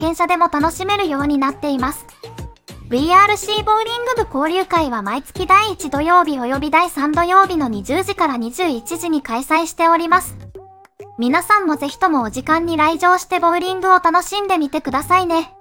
験者でも楽しめるようになっています。VRC ボウリング部交流会は毎月第1土曜日及び第3土曜日の20時から21時に開催しております。皆さんもぜひともお時間に来場してボウリングを楽しんでみてくださいね。